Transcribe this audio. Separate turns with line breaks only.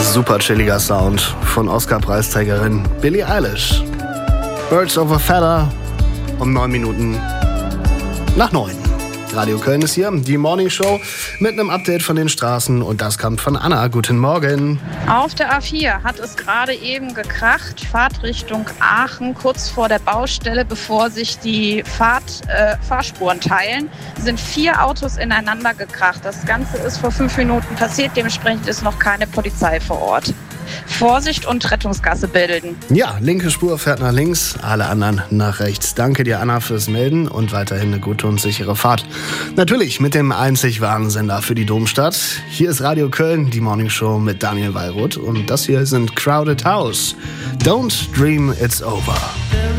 Super chilliger Sound von Oscar-Preisträgerin Billie Eilish. Birds of a Feather um 9 Minuten nach 9. Radio Köln ist hier, die Morning Show mit einem Update von den Straßen und das kommt von Anna. Guten Morgen.
Auf der A4 hat es gerade eben gekracht, Fahrtrichtung Aachen, kurz vor der Baustelle, bevor sich die Fahrspuren teilen, sind 4 Autos ineinander gekracht. Das Ganze ist vor 5 Minuten passiert, dementsprechend ist noch keine Polizei vor Ort. Vorsicht und Rettungsgasse bilden.
Ja, linke Spur fährt nach links, alle anderen nach rechts. Danke dir, Anna, fürs Melden und weiterhin eine gute und sichere Fahrt. Natürlich mit dem einzig wahren Sender für die Domstadt. Hier ist Radio Köln, die Morning Show mit Daniel Wallroth und das hier sind Crowded House. Don't dream it's over.